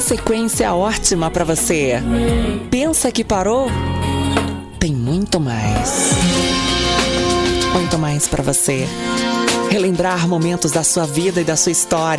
sequência ótima para você. Pensa que parou? Tem muito mais. Muito mais para você. Relembrar momentos da sua vida e da sua história.